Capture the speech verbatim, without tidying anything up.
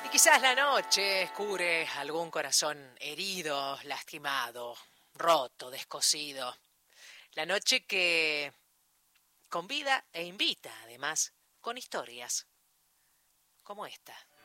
Y quizás la noche cure algún corazón herido, lastimado, roto, descosido. La noche que convida e invita, además, con historias como esta.